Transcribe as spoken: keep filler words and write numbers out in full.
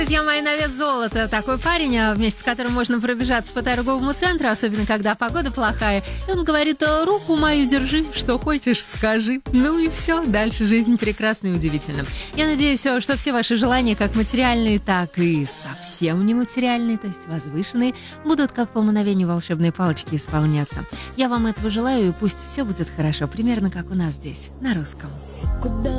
друзья мои, на вес золота. Такой парень, а, вместе с которым можно пробежаться по торговому центру, особенно когда погода плохая. И он говорит: руку мою держи, что хочешь, скажи. Ну и все, дальше жизнь прекрасна и удивительна. Я надеюсь, что все ваши желания, как материальные, так и совсем нематериальные, то есть возвышенные, будут как по мановению волшебной палочки исполняться. Я вам этого желаю, и пусть все будет хорошо, примерно как у нас здесь, на русском. Куда